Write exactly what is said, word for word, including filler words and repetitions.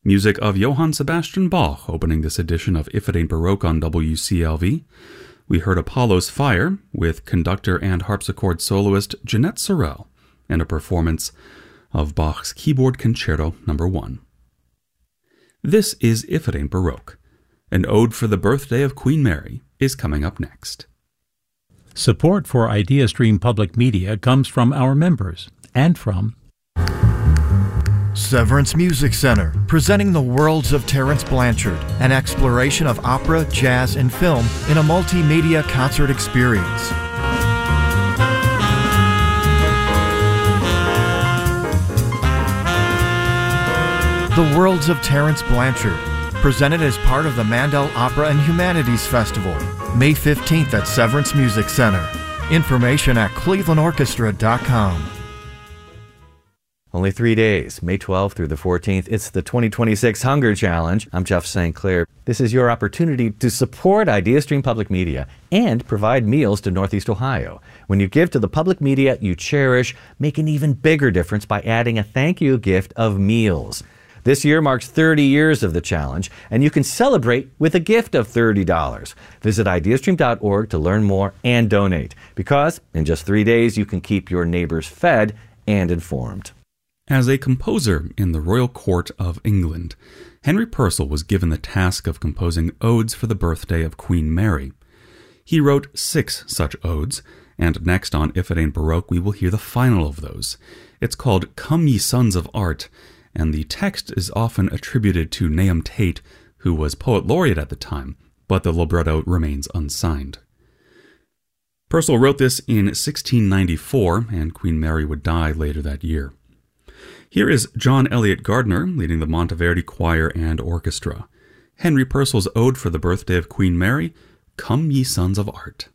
Music of Johann Sebastian Bach opening this edition of If It Ain't Baroque on W C L V. We heard Apollo's Fire with conductor and harpsichord soloist Jeanette Sorel and a performance of Bach's Keyboard Concerto number one. This is If It Ain't Baroque. An ode for the birthday of Queen Mary is coming up next. Support for IdeaStream Public Media comes from our members and from Severance Music Center, presenting the worlds of Terence Blanchard, an exploration of opera, jazz, and film in a multimedia concert experience. The Worlds of Terence Blanchard, presented as part of the Mandel Opera and Humanities Festival, May fifteenth at Severance Music Center. Information at cleveland orchestra dot com. Only three days, May twelfth through the fourteenth. It's the twenty twenty-six Hunger Challenge. I'm Jeff Saint Clair. This is your opportunity to support IdeaStream Public Media and provide meals to Northeast Ohio. When you give to the public media you cherish, make an even bigger difference by adding a thank you gift of meals. This year marks thirty years of the challenge, and you can celebrate with a gift of thirty dollars. Visit ideastream dot org to learn more and donate, because in just three days you can keep your neighbors fed and informed. As a composer in the Royal Court of England, Henry Purcell was given the task of composing odes for the birthday of Queen Mary. He wrote six such odes, and next on If It Ain't Baroque we will hear the final of those. It's called Come Ye Sons of Art, and the text is often attributed to Nahum Tate, who was poet laureate at the time, but the libretto remains unsigned. Purcell wrote this in sixteen ninety-four, and Queen Mary would die later that year. Here is John Elliott Gardner leading the Monteverdi Choir and Orchestra. Henry Purcell's ode for the birthday of Queen Mary, Come Ye Sons of Art.